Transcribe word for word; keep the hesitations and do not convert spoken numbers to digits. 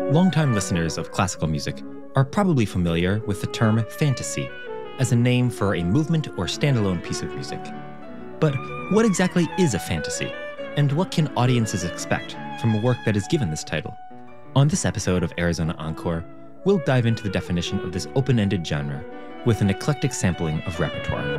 Longtime listeners of classical music are probably familiar with the term fantasy as a name for a movement or standalone piece of music. But what exactly is a fantasy, and what can audiences expect from a work that is given this title? On this episode of Arizona Encore, we'll dive into the definition of this open-ended genre with an eclectic sampling of repertoire.